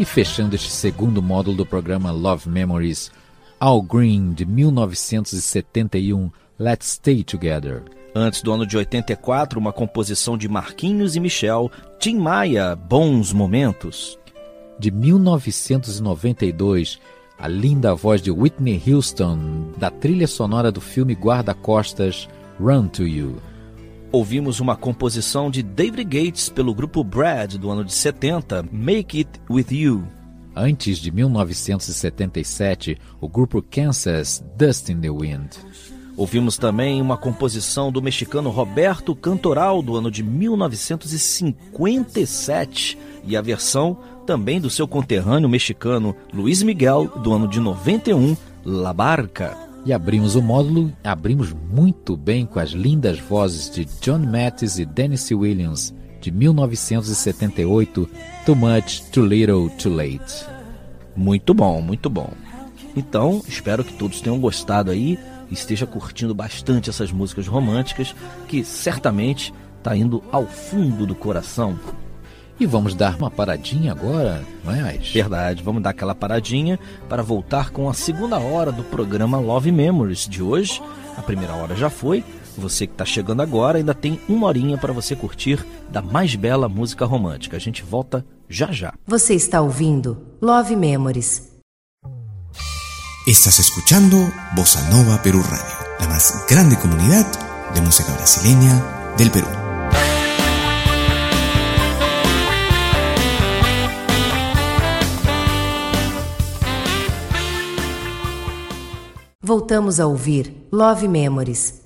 E fechando este segundo módulo do programa Love Memories, Al Green, de 1971, Let's Stay Together. Antes do ano de 84, uma composição de Marquinhos e Michel, Tim Maia, Bons Momentos. De 1992, a linda voz de Whitney Houston, da trilha sonora do filme Guarda-Costas, Run to You. Ouvimos uma composição de David Gates pelo grupo Brad, do ano de 70, Make It With You. Antes de 1977, o grupo Kansas, Dust in the Wind. Ouvimos também uma composição do mexicano Roberto Cantoral, do ano de 1957, e a versão também do seu conterrâneo mexicano Luis Miguel, do ano de 91, La Barca. E abrimos o módulo, abrimos muito bem com as lindas vozes de John Mathis e Dennis Williams, de 1978, Too Much, Too Little, Too Late. Muito bom, muito bom. Então, espero que todos tenham gostado aí e esteja curtindo bastante essas músicas românticas, que certamente está indo ao fundo do coração. E vamos dar uma paradinha agora, não é, Ais? Verdade, vamos dar aquela paradinha para voltar com a segunda hora do programa Love Memories de hoje. A primeira hora já foi, você que está chegando agora ainda tem uma horinha para você curtir da mais bela música romântica. A gente volta já já. Você está ouvindo Love Memories. Estás escuchando Bossa Nova Perú Radio, la más grande comunidad de música brasileña del Perú. Voltamos a ouvir Love Memories.